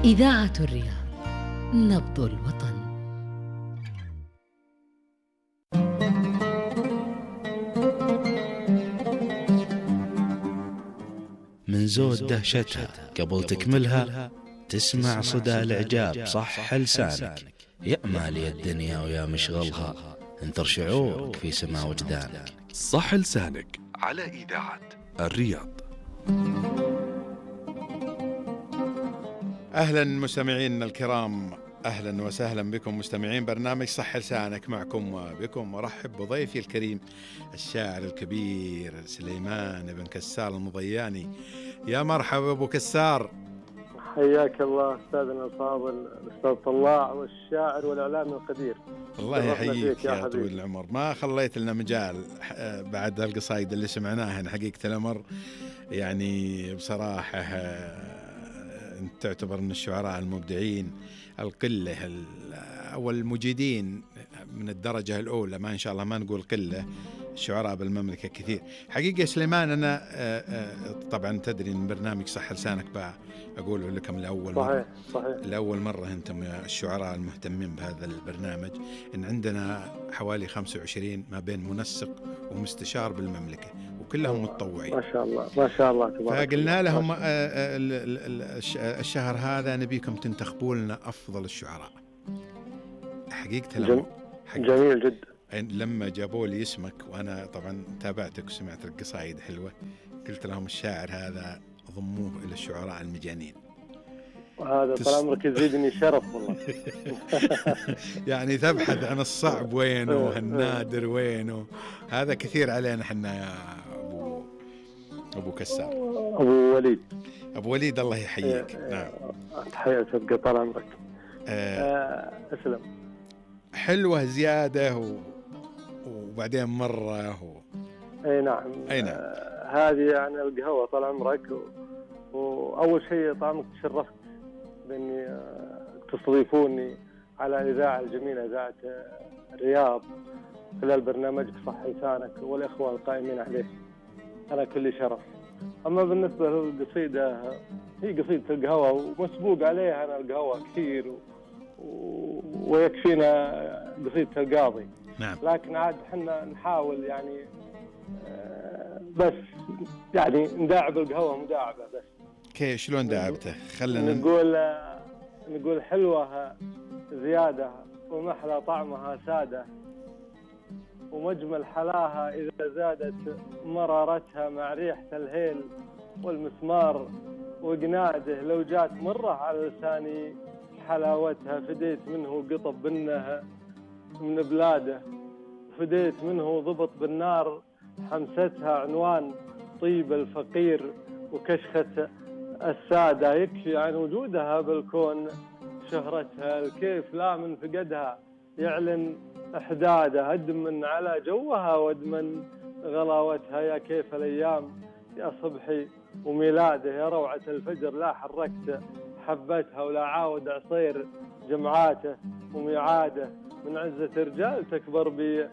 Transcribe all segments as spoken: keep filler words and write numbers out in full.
إذاعة الرياض، نبض الوطن. من زود دهشتها قبل تكملها تسمع صدى الإعجاب صح لسانك. يا مالي الدنيا ويا مشغلها، انثر شعورك في سماع وجدانك. صح لسانك على إذاعة الرياض. أهلا مستمعينا الكرام، أهلا وسهلا بكم مستمعين برنامج صح لسانك. معكم وبكم ورحب بضيفي الكريم الشاعر الكبير سليمان بن كسار المضياني. يا مرحبا أبو كسار. حياك الله أستاذنا الفاضل الأستاذ طلاع والشاعر والإعلامي القدير. الله يحييك يا, يا طويل العمر. ما خليت لنا مجال بعد القصايد اللي سمعناها. حقيقة الأمر يعني بصراحة أنت تعتبر من الشعراء المبدعين القلة أو المجيدين من الدرجة الأولى، ما إن شاء الله ما نقول قلة. الشعراء بالمملكة كثير حقيقة. سليمان أنا طبعا تدري من برنامج صح لسانك بقى أقول لكم لأول صحيح مرة صحيح لأول مرة أنتم الشعراء المهتمين بهذا البرنامج إن عندنا حوالي خمسة وعشرين ما بين منسق ومستشار بالمملكة وكلهم متطوعين ما شاء الله ما شاء الله تبارك. فقلنا لهم الشهر هذا نبيكم تنتخبوا لنا أفضل الشعراء. حقيقة جم... جميل جدا. لما جابوا لي اسمك وأنا طبعا تابعتك وسمعت القصائد حلوة، قلت لهم الشاعر هذا ضموه إلى الشعراء المجانين. وهذا طال عمرك يزيدني شرف والله. يعني تبحث عن الصعب وينه والنادر وينه، هذا كثير علينا حنا يا أبو أبو كسار. أبو وليد أبو وليد الله يحييك. نعم تحياتك تبقى طال عمرك. آه أسلم. حلوة زيادة و... وبعدين مرة و... أي نعم. أي نعم. آه هذه يعني القهوة طال عمرك و... وأول شيء طعمك تشرفت بأني آه تستضيفوني على الإذاعة الجميلة إذاعة الرياض خلال برنامجك صح لسانك والإخوة القائمين عليه. أنا كل شرف. أما بالنسبة للقصيدة هي قصيدة القهوة ومسبوق عليها أنا القهوة كثير و... و... ويكفينا قصيدة القاضي. نعم. لكن عاد حنا نحاول يعني آه بس يعني نداعب القهوة مداعبة بس. كيف شلون داعبته؟ خلنا نقول آه نقول حلوة زيادة ومحلى طعمها سادة ومجمل حلاها إذا زادت مرارتها مع ريحة الهيل والمسمار وقناده. لو جات مرة على لساني حلاوتها فديت منه قطب بنه من بلاده فديت منه ضبط بالنار حمستها عنوان طيب الفقير وكشخة السادة. يكفي عن وجودها بالكون شهرتها الكيف لا من فقدها يعلن إحداده. أدمن على جوها وأدمن غلاوتها يا كيف الأيام يا صبحي وميلاده. يا روعة الفجر لا حركت حبتها ولا عاود عصير جمعاته وميعاده. من عزة رجال تكبر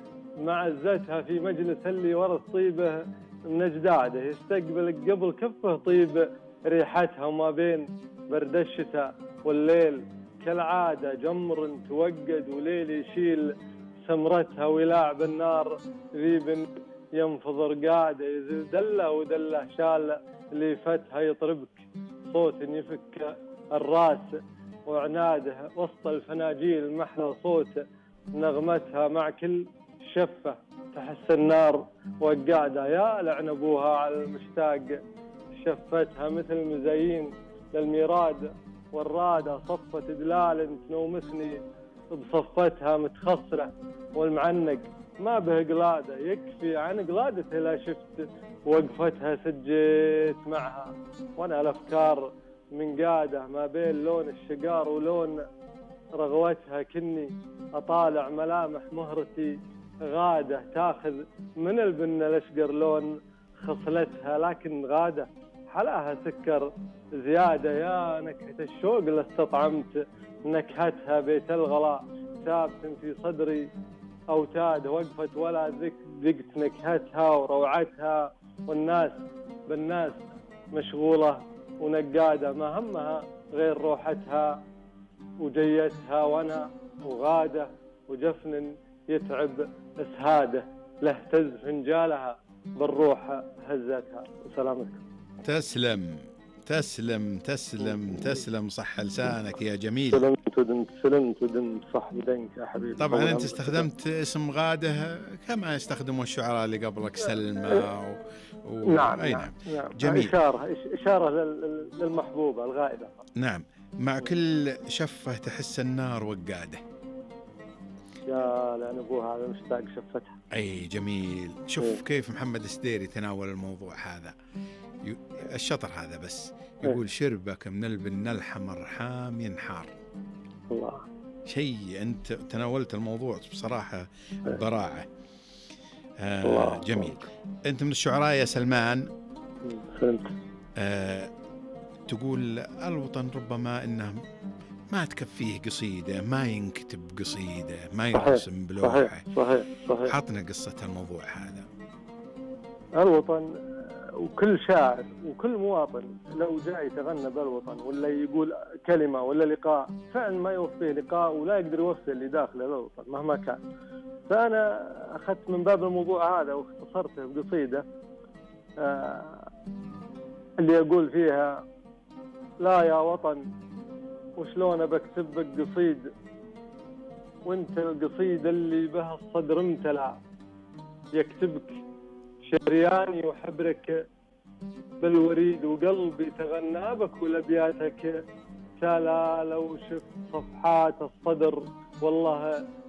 بمعزتها في مجلس اللي ورث طيبه من أجداده. يستقبل قبل كفه طيب ريحتها وما بين برد الشتاء والليل كالعادة جمر توقد وليل يشيل سمرتها ويلاعب النار ذيب ينفض رقاده. يزل دله ودله شال اللي فتها يطربك صوت يفك الراس وعناده وسط الفناجيل محلى صوت نغمتها مع كل شفة تحس النار وقادة. يا لعن أبوها على المشتاق شفتها مثل مزايين للميراد والرادة. صفة دلال تنومسني بصفتها متخصرة والمعنق ما به قلادة. يكفي عن قلادتها لا شفت وقفتها سجيت معها وانا الافكار من قاده ما بين لون الشقار ولون رغوتها. كني اطالع ملامح مهرتي غاده تاخذ من البن الاشقر لون خصلتها لكن غاده حلاها سكر زياده. يا نكهه الشوق لاستطعمت نكهتها بيت الغلاء ثابت في صدري أوتاد. وقفت ولا ذقت نكهتها وروعتها والناس بالناس مشغولة ونقادة ما همها غير روحتها وجيتها وأنا وغادة وجفن يتعب اسهاده لهتز فنجالها بالروح هزتها. وسلامتكم. تسلم تسلم تسلم تسلم صح لسانك يا جميل. سلمت ودمت سلمت ودمت صح بدنك يا حبيبي. طبعا أنت استخدمت اسم غادة كما يستخدموا الشعراء اللي قبلك سلمى و... و... نعم, أي نعم, نعم جميل. إشارة إشارة للمحبوبة الغائبة. نعم. مع كل شفة تحس النار وقادة. يا لأن أبوها هذا مشتاق شفتها. أي جميل. شوف إيه. كيف محمد السديري تناول الموضوع هذا ي... الشطر هذا بس يقول إيه. شربك من البن الحمر حام ينحار. الله شيء أنت تناولت الموضوع بصراحة إيه. براعة. آه الله. جميل. الله. أنت من الشعراء يا سلمان. فهمت. آه تقول الوطن ربما إنه ما تكفيه قصيدة، ما ينكتب قصيدة، ما يرسم بلوحة. صحيح صحيح صحيح. حطنا قصة الموضوع هذا. الوطن وكل شاعر وكل مواطن لو جاء يتغنى بالوطن ولا يقول كلمة ولا لقاء فعلا ما يوفيه لقاء ولا يقدر يوفي اللي داخله الوطن مهما كان. فأنا أخذت من باب الموضوع هذا واختصرته بقصيدة آه اللي يقول فيها لا يا وطن وشلون بكتب لك قصيد وانت القصيد اللي به الصدر امتلأ يكتبك شرياني وحبرك بالوريد وقلبي تغنى بك والابياتك تلا لو شفت صفحات الصدر والله